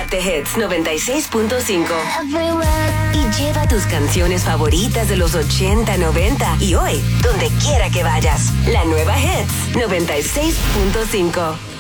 Date Hits 96.5 y lleva tus canciones favoritas de los 80, 90 y hoy, donde quiera que vayas. La nueva Hits 96.5.